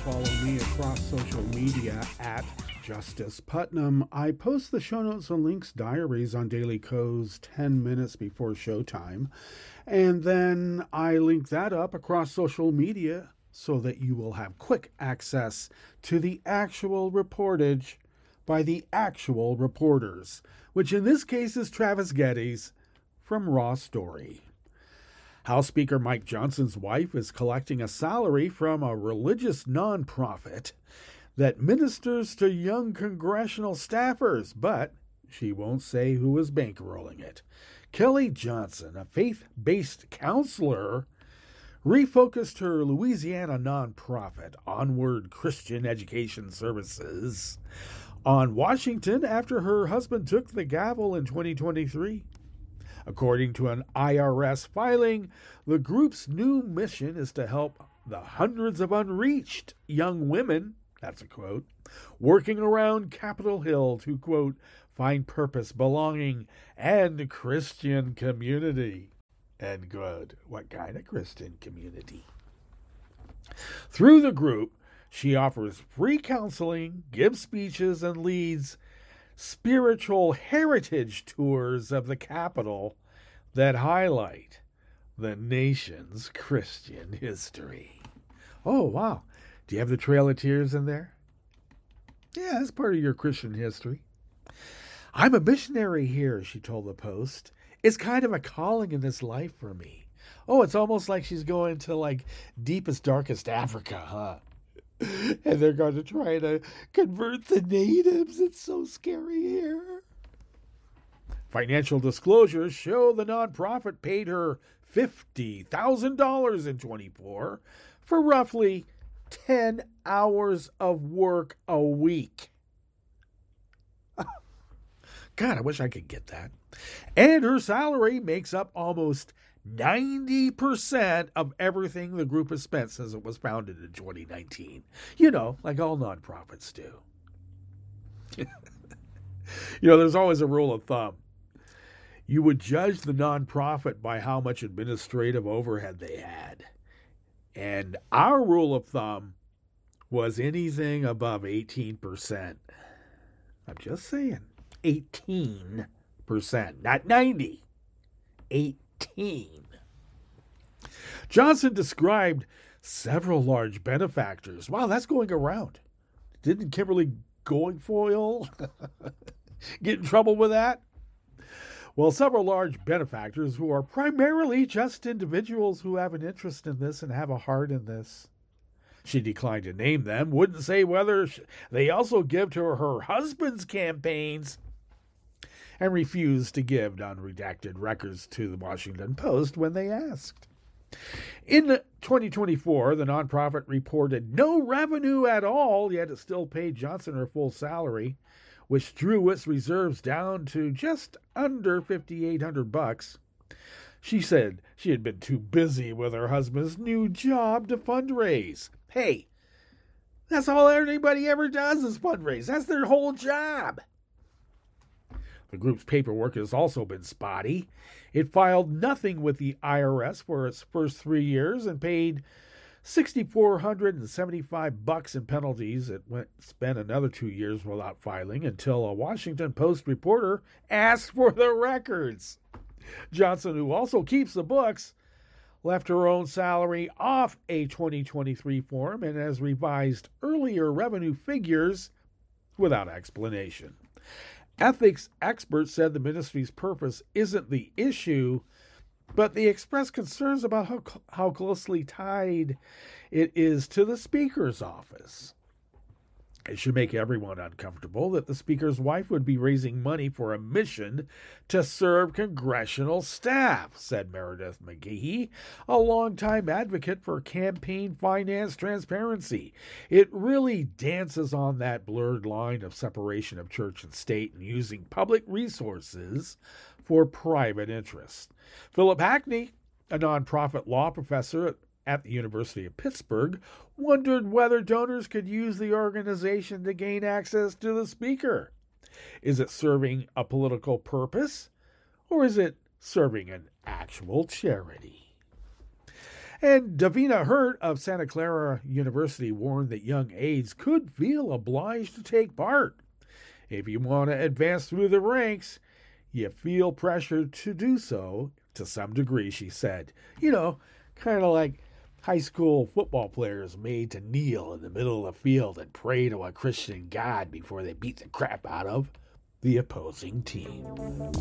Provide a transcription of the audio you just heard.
follow me across social media at Justice Putnam. I post the show notes and links diaries on Daily Kos 10 minutes before showtime. And then I link that up across social media so that you will have quick access to the actual reportage by the actual reporters, which in this case is Travis Geddes from Raw Story. House Speaker Mike Johnson's wife is collecting a salary from a religious nonprofit that ministers to young congressional staffers, but she won't say who is bankrolling it. Kelly Johnson, a faith-based counselor, refocused her Louisiana nonprofit, Onward Christian Education Services, on Washington after her husband took the gavel in 2023. According to an IRS filing, the group's new mission is to help the hundreds of unreached young women, that's a quote, working around Capitol Hill to, quote, find purpose, belonging, and Christian community, end quote. What kind of Christian community? Through the group, she offers free counseling, gives speeches, and leads spiritual heritage tours of the Capitol that highlight the nation's Christian history. Oh, wow. Do you have the Trail of Tears in there? Yeah, that's part of your Christian history. I'm a missionary here, she told the Post. It's kind of a calling in this life for me. Oh, it's almost like she's going to like deepest, darkest Africa, huh? And they're going to try to convert the natives. It's so scary here. Financial disclosures show the nonprofit paid her $50,000 in 24 for roughly 10 hours of work a week. God, I wish I could get that. And her salary makes up almost 90% of everything the group has spent since it was founded in 2019. You know, like all nonprofits do. There's always a rule of thumb. You would judge the nonprofit by how much administrative overhead they had. And our rule of thumb was anything above 18%. I'm just saying, 18%, not 90, 18. Johnson described several large benefactors. Wow, that's going around. Didn't Kimberly Guilfoyle get in trouble with that? Well, several large benefactors who are primarily just individuals who have an interest in this and have a heart in this. She declined to name them, wouldn't say whether they also give to her husband's campaigns, and refused to give non-redacted records to the Washington Post when they asked. In 2024, the nonprofit reported no revenue at all, yet it still paid Johnson her full salary, which drew its reserves down to just under $5,800. She said she had been too busy with her husband's new job to fundraise. Hey, that's all anybody ever does is fundraise. That's their whole job. The group's paperwork has also been spotty. It filed nothing with the IRS for its first 3 years and paid $6,475 in penalties. It spent another 2 years without filing until a Washington Post reporter asked for the records. Johnson, who also keeps the books, left her own salary off a 2023 form and has revised earlier revenue figures without explanation. Ethics experts said the ministry's purpose isn't the issue, but they expressed concerns about how closely tied it is to the Speaker's office. It should make everyone uncomfortable that the Speaker's wife would be raising money for a mission to serve congressional staff, said Meredith McGehee, a longtime advocate for campaign finance transparency. It really dances on that blurred line of separation of church and state and using public resources for private interests. Philip Hackney, a nonprofit law professor at the University of Pittsburgh, wondered whether donors could use the organization to gain access to the Speaker. Is it serving a political purpose, or is it serving an actual charity? And Davina Hurt of Santa Clara University warned that young aides could feel obliged to take part. If you want to advance through the ranks, you feel pressured to do so to some degree, she said. Kind of like high school football players made to kneel in the middle of the field and pray to a Christian God before they beat the crap out of the opposing team.